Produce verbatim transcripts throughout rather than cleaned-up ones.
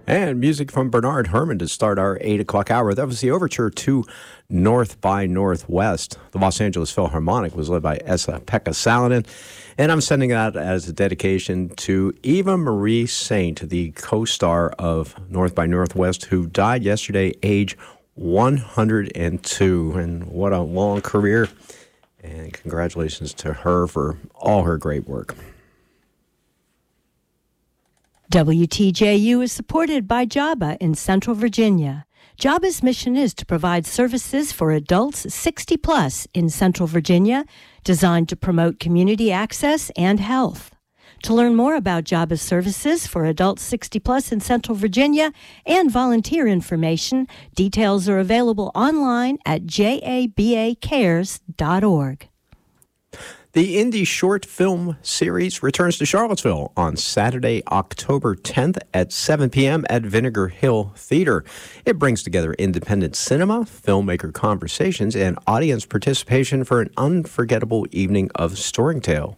And music from Bernard Herrmann to start our eight o'clock hour. That was the overture to North by Northwest. The Los Angeles Philharmonic was led by Esa-Pekka Salonen. And I'm sending that as a dedication to Eva Marie Saint, the co-star of North by Northwest, who died yesterday, age one hundred two. And what a long career. And congratulations to her for all her great work. W T J U is supported by JABA in Central Virginia. JABA's mission is to provide services for adults sixty plus in Central Virginia, designed to promote community access and health. To learn more about JABA's services for adults sixty plus in Central Virginia and volunteer information, details are available online at jaba cares dot org. The Indie Short Film Series returns to Charlottesville on Saturday, October tenth at seven p.m. at Vinegar Hill Theater. It brings together independent cinema, filmmaker conversations, and audience participation for an unforgettable evening of storytelling.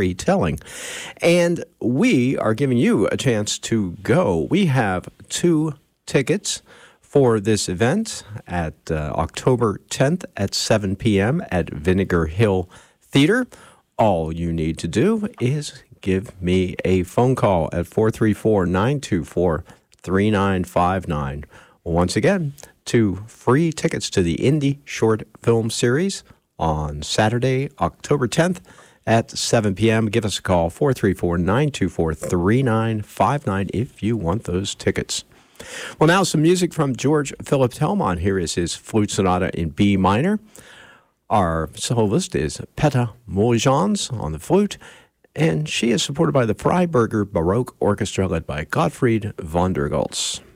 And we are giving you a chance to go. We have two tickets for this event at uh, October tenth at seven p.m. at Vinegar Hill Theater. All you need to do is give me a phone call at four three four, nine two four, three nine five nine. Once again, two free tickets to the Indie Short Film Series on Saturday, October tenth at seven p.m. Give us a call, four three four, nine two four, three nine five nine, if you want those tickets. Well, now some music from George Philip Telman. Here is his Flute Sonata in B minor. Our soloist is Petta Molijans on the flute, and she is supported by the Freiberger Baroque Orchestra led by Gottfried von der Goltz.